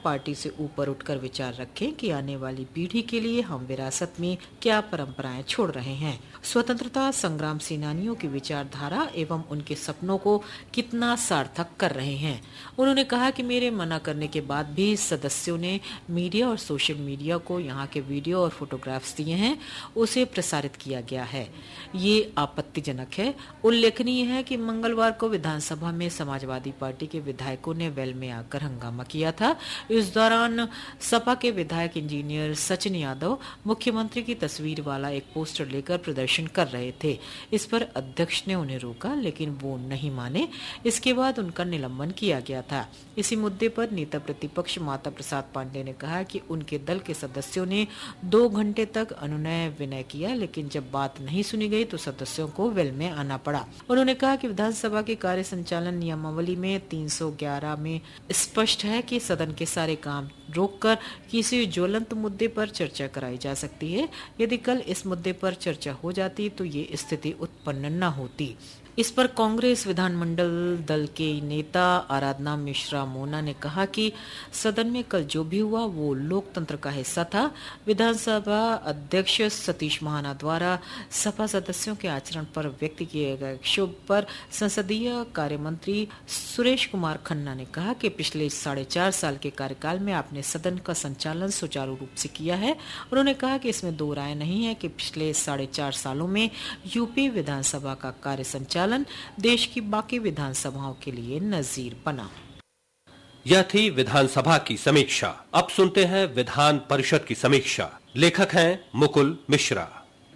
Party से ऊपर उठकर विचार रखें कि आने वाली पीढ़ी के लिए हम विरासत में क्या परंपराएं छोड़ रहे हैं। स्वतंत्रता संग्राम सेनानियों की विचारधारा एवं उनके सपनों को कितना सार्थक कर रहे हैं। उन्होंने कहा कि मेरे मना करने के बाद भी सदस्यों ने मीडिया और सोशल मीडिया को यहाँ के वीडियो और फोटोग्राफ्स दिए हैं, उसे प्रसारित किया गया है। ये आपत्तिजनक है। उल्लेखनीय है कि मंगलवार को विधानसभा में समाजवादी पार्टी के विधायकों ने वेल में आकर हंगामा किया था। इस दौरान सपा के विधायक इंजीनियर सचिन यादव मुख्यमंत्री की तस्वीर वाला एक पोस्टर लेकर प्रदर्शन कर रहे थे। इस पर अध्यक्ष ने उन्हें रोका, लेकिन वो नहीं माने। इसके बाद उनका निलंबन किया गया था। इसी मुद्दे पर नेता प्रतिपक्ष माता प्रसाद पांडे ने कहा कि उनके दल के सदस्यों ने 2 घंटे तक अनुनय विनय किया, लेकिन जब बात नहीं सुनी गई तो सदस्यों को वेल में आना पड़ा। उन्होंने कहा कि विधानसभा के कार्य संचालन नियमावली में 311 में स्पष्ट है कि सदन के सारे काम रोककर किसी ज्वलंत मुद्दे पर चर्चा कराई जा सकती है। यदि कल इस मुद्दे पर चर्चा हो जाती तो ये स्थिति उत्पन्न न होती। इस पर कांग्रेस विधानमंडल दल के नेता आराधना मिश्रा मोना ने कहा कि सदन में कल जो भी हुआ वो लोकतंत्र का हिस्सा था। विधानसभा अध्यक्ष सतीश महाना द्वारा सपा सदस्यों के आचरण पर व्यक्त किए गए क्षोभ पर संसदीय कार्य मंत्री सुरेश कुमार खन्ना ने कहा कि पिछले 4.5 साल के कार्यकाल में आपने सदन का संचालन सुचारू रूप से किया है। उन्होंने कहा कि इसमें दो राय नहीं है कि पिछले 4.5 सालों में यूपी विधानसभा का कार्य संचालन देश की बाकी विधानसभाओं के लिए नजीर बना। यह थी विधानसभा की समीक्षा। अब सुनते हैं विधान परिषद की समीक्षा। लेखक हैं मुकुल मिश्रा।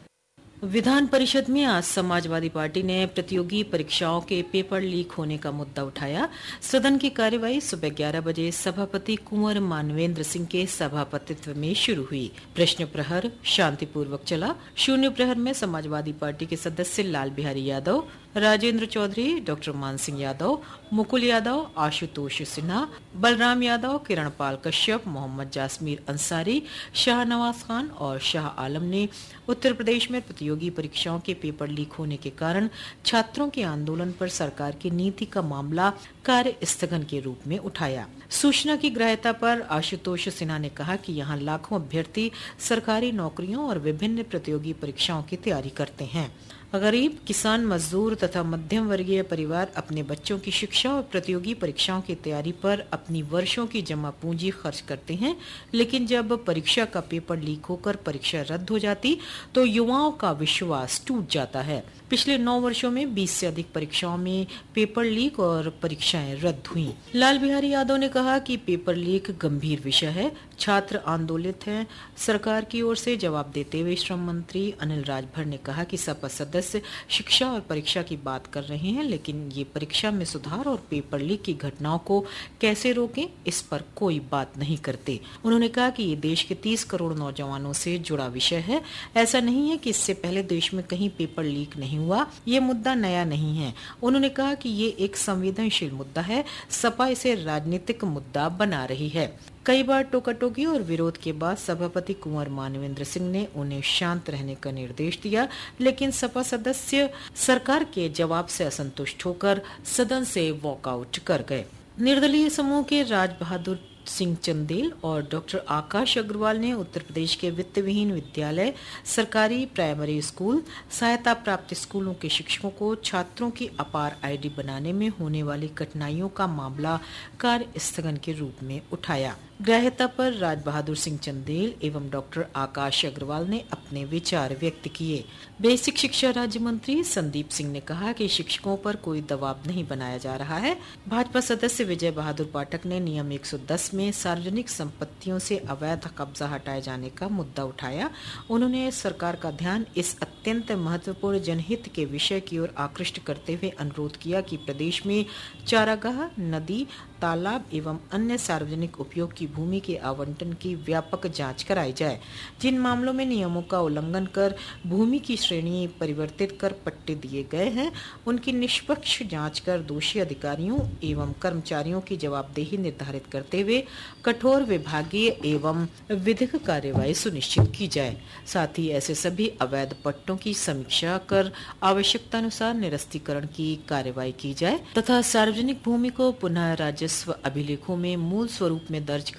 विधान परिषद में आज समाजवादी पार्टी ने प्रतियोगी परीक्षाओं के पेपर लीक होने का मुद्दा उठाया। सदन की कार्यवाही सुबह 11 बजे सभापति कुंवर मानवेंद्र सिंह के सभापतित्व में शुरू हुई। प्रश्न प्रहर शांतिपूर्वक चला। शून्य प्रहर में समाजवादी पार्टी के सदस्य लाल बिहारी यादव, राजेंद्र चौधरी, डॉक्टर मान सिंह यादव, मुकुल यादव, आशुतोष सिन्हा, बलराम यादव, किरणपाल कश्यप, मोहम्मद जासमीर अंसारी, शाहनवाज खान और शाह आलम ने उत्तर प्रदेश में प्रतियोगी परीक्षाओं के पेपर लीक होने के कारण छात्रों के आंदोलन पर सरकार की नीति का मामला कार्य स्थगन के रूप में उठाया। सूचना की ग्राह्यता पर आशुतोष सिन्हा ने कहा कि यहाँ लाखों अभ्यर्थी सरकारी नौकरियों और विभिन्न प्रतियोगी परीक्षाओं की तैयारी करते हैं। गरीब, किसान, मजदूर तथा मध्यम वर्गीय परिवार अपने बच्चों की शिक्षा और प्रतियोगी परीक्षाओं की तैयारी पर अपनी वर्षों की जमा पूंजी खर्च करते हैं, लेकिन जब परीक्षा का पेपर लीक होकर परीक्षा रद्द हो जाती तो युवाओं का विश्वास टूट जाता है। पिछले 9 वर्षों में 20 से अधिक परीक्षाओं में पेपर लीक और परीक्षाएं रद्द हुई। लाल बिहारी यादव ने कहा कि पेपर लीक गंभीर विषय है, छात्र आंदोलित हैं। सरकार की ओर से जवाब देते हुए श्रम मंत्री अनिल राजभर ने कहा कि सपा सदस्य शिक्षा और परीक्षा की बात कर रहे हैं, लेकिन ये परीक्षा में सुधार और पेपर लीक की घटनाओं को कैसे रोकें, इस पर कोई बात नहीं करते। उन्होंने कहा कि ये देश के 30 करोड़ नौजवानों से जुड़ा विषय है। ऐसा नहीं है कि इससे पहले देश में कहीं पेपर लीक नहीं हुआ। ये मुद्दा नया नहीं है। उन्होंने कहा कि ये एक संवेदनशील मुद्दा है। सपा इसे राजनीतिक मुद्दा बना रही है। कई बार टोका-टोकी और विरोध के बाद सभापति कुंवर मानवेंद्र सिंह ने उन्हें शांत रहने का निर्देश दिया, लेकिन सपा सदस्य सरकार के जवाब से असंतुष्ट होकर सदन से वॉकआउट कर गए। निर्दलीय समूह के राज बहादुर सिंह चंदेल और डॉक्टर आकाश अग्रवाल ने उत्तर प्रदेश के वित्त विहीन विद्यालय, सरकारी प्राइमरी स्कूल, सहायता प्राप्त स्कूलों के शिक्षकों को छात्रों की अपार आईडी बनाने में होने वाली कठिनाइयों का मामला कार्य स्थगन के रूप में उठाया। ग्राह्यता पर राज बहादुर सिंह चंदेल एवं डॉक्टर आकाश अग्रवाल ने अपने विचार व्यक्त किए। बेसिक शिक्षा राज्य मंत्री संदीप सिंह ने कहा कि शिक्षकों पर कोई दबाव नहीं बनाया जा रहा है। भाजपा सदस्य विजय बहादुर पाठक ने नियम 110 में सार्वजनिक संपत्तियों से अवैध कब्जा हटाए जाने का मुद्दा उठाया। उन्होंने सरकार का ध्यान इस अत्यंत महत्वपूर्ण जनहित के विषय की ओर आकृष्ट करते हुए अनुरोध किया कि प्रदेश में चारागाह, नदी, तालाब एवं अन्य सार्वजनिक उपयोग की भूमि के आवंटन की व्यापक जांच कराई जाए। जिन मामलों में नियमों का उल्लंघन कर भूमि की श्रेणी परिवर्तित कर पट्टे दिए गए हैं, उनकी निष्पक्ष जांच कर दोषी अधिकारियों एवं कर्मचारियों की जवाबदेही निर्धारित करते हुए कठोर विभागीय एवं विधिक कार्यवाही सुनिश्चित की जाए। साथ ही ऐसे सभी अवैध पट्टों की समीक्षा कर आवश्यकतानुसार निरस्तीकरण की कार्यवाही की जाए तथा सार्वजनिक भूमि को पुनः राजस्व अभिलेखों में मूल स्वरूप में दर्ज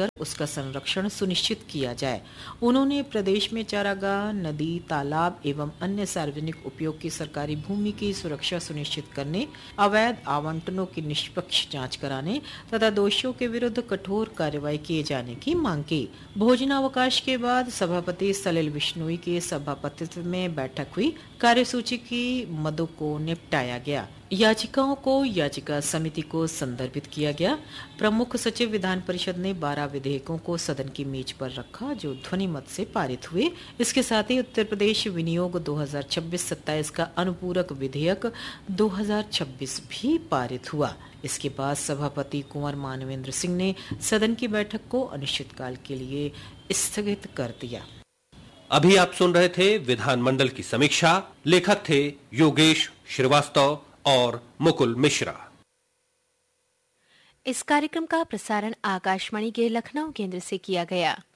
कर उसका संरक्षण सुनिश्चित किया जाए। उन्होंने प्रदेश में चारागाह, नदी, तालाब एवं अन्य सार्वजनिक उपयोग की सरकारी भूमि की सुरक्षा सुनिश्चित करने, अवैध आवंटनों की निष्पक्ष जांच कराने तथा दोषियों के विरुद्ध कठोर कार्रवाई किए जाने की मांग की। भोजनावकाश के बाद सभापति सलिल बिश्नोई के सभापतित्व में बैठक हुई। कार्यसूची की मदों को निपटाया गया। याचिकाओं को याचिका समिति को संदर्भित किया गया। प्रमुख सचिव विधान परिषद ने 12 विधेयकों को सदन की मेज पर रखा जो ध्वनि मत से पारित हुए। इसके साथ ही उत्तर प्रदेश विनियोग 2026-27 का अनुपूरक विधेयक 2026 भी पारित हुआ। इसके बाद सभापति कुंवर मानवेंद्र सिंह ने सदन की बैठक को अनिश्चितकाल के लिए स्थगित कर दिया। अभी आप सुन रहे थे विधानमंडल की समीक्षा। लेखक थे योगेश श्रीवास्तव और मुकुल मिश्रा। इस कार्यक्रम का प्रसारण आकाशवाणी के लखनऊ केंद्र से किया गया।